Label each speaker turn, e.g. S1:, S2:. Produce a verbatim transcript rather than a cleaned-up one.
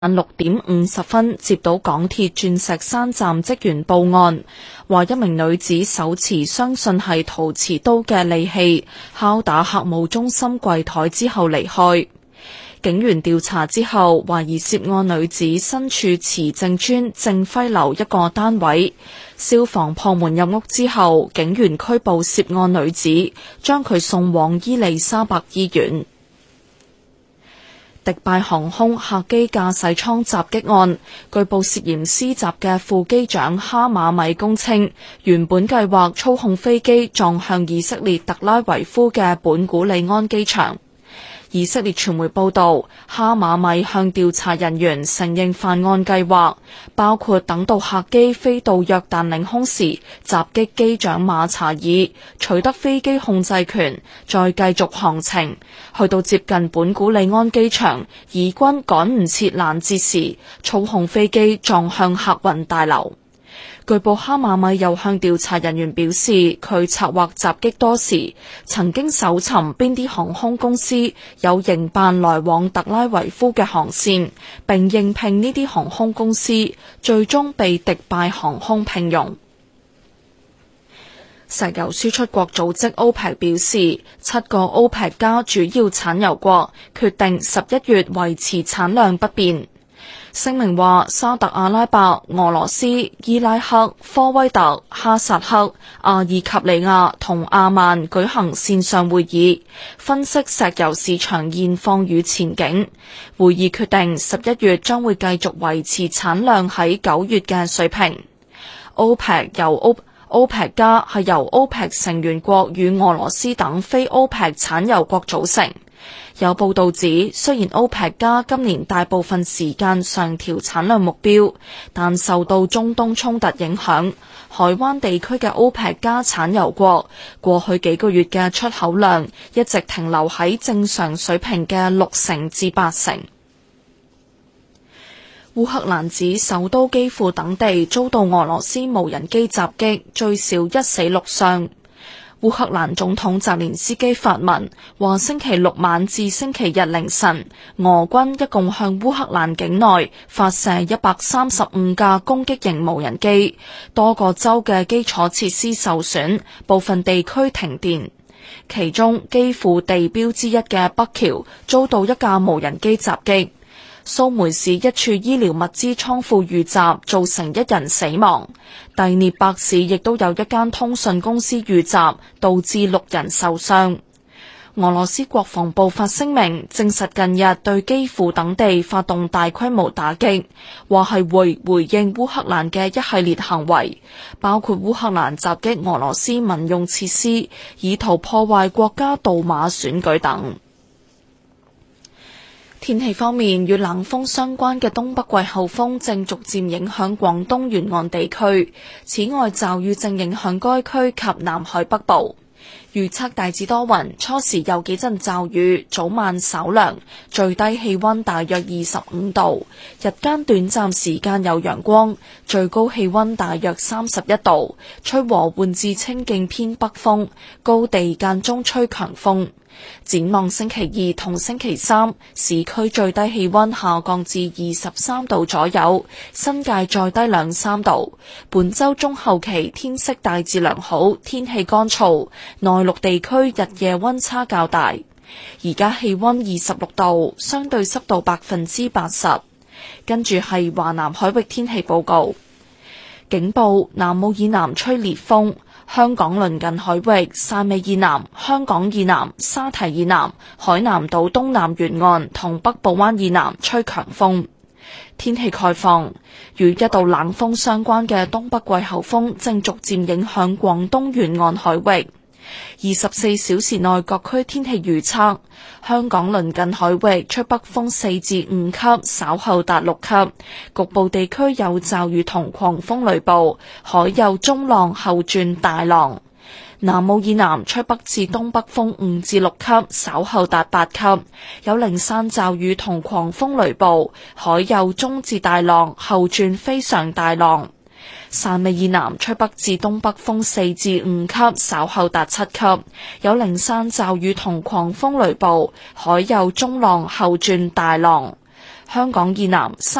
S1: 六點五十分接到港鐵鑽石山站職員報案，話一名女子手持相信係陶瓷刀嘅利器敲打客務中心櫃台之後離開。警員調查之後，懷疑涉案女子身處慈正邨正輝樓一個單位。消防破門入屋之後，警員拘捕涉案女子，將佢送往伊利沙伯醫院。迪拜航空客機駕駛艙襲擊案，據報涉嫌施襲嘅副機長哈馬米供稱，原本計劃操控飛機撞向以色列特拉維夫嘅本古里安機場。以色列傳媒報道，哈馬米向調查人員承認犯案計劃，包括等到客機飛到約旦領空時襲擊機長馬查爾，取得飛機控制權，再繼續航程，去到接近本古里安機場，以軍趕唔切攔截時，操控飛機撞向客運大樓。據報哈馬米又向調查人員表示，佢策劃襲擊多時，曾經搜尋邊啲航空公司有營辦來往特拉維夫嘅航線，並應聘呢啲航空公司，最終被迪拜航空聘用。石油輸出國組織 OPEC 表示，七個 OPEC 加主要產油國決定十一月維持產量不變。聲明話，沙特阿拉伯、俄羅斯、伊拉克、科威特、哈薩克、阿爾及利亞同阿曼舉行線上會議，分析石油市場現況與前景。會議決定十一月將會繼續維持產量喺九月嘅水平。OPEC 由 O OPEC 加係由 OPEC 成員國與俄羅斯等非 OPEC 產油國組成。有報道指，雖然 OPEC 加今年大部分時間上調產量目標，但受到中東衝突影響，海灣地區嘅 OPEC 加產油國過去幾個月嘅出口量一直停留喺正常水平嘅六成至八成。烏克蘭指首都基輔等地遭到俄羅斯無人機襲擊，最少一死六傷。烏克蘭總統澤連斯基發文話，星期六晚至星期日凌晨，俄軍一共向烏克蘭境內發射一百三十五架攻擊型無人機，多個州嘅基礎設施受損，部分地區停電。其中，基輔地標之一嘅北橋遭到一架無人機襲擊。蘇梅市一處醫療物資倉庫遇襲，造成一人死亡。第聶伯市亦都有一間通訊公司遇襲，導致六人受傷。俄羅斯國防部發聲明證實近日對基輔等地發動大規模打擊，話係會回應烏克蘭嘅一系列行為，包括烏克蘭襲擊俄羅斯民用設施，以圖破壞國家杜馬選舉等。天氣方面，與冷鋒相關嘅東北季候風正逐漸影響廣東沿岸地區，此外驟雨正影響該區及南海北部。預測大致多雲，初時有幾陣驟雨，早晚稍涼，最低氣溫大約二十五度，日間短暫時間有陽光，最高氣溫大約三十一度，吹和緩至清勁偏北風，高地間中吹強風。展望星期二同星期三，市區最低氣溫下降至二十三度左右，新界再低兩三度。本周中後期天色大致良好，天氣乾燥，內陸地區日夜溫差較大。而家氣溫二十六度，相對濕度百分之八十。跟住係華南海域天氣報告，警報：南澳以南吹烈風。香港鄰近海域、汕尾以南、香港以南、沙堤以南、海南島東南沿岸同北部灣以南吹強風。天氣概況：與一道冷鋒相關嘅東北季候風正逐漸影響廣東沿岸海域。二十四小時內各區天氣預測：香港鄰近海域吹北風四至五級，稍後達六級，局部地區有驟雨同狂風雷暴，海有中浪後轉大浪。南澳以南吹北至東北風五至六級，稍後達八級，有零散驟雨同狂風雷暴，海有中至大浪，後轉非常大浪。汕尾以南吹北至東北風四至五級，稍後達七級，有零散驟雨同狂風雷暴，海有中浪後轉大浪。 香港以南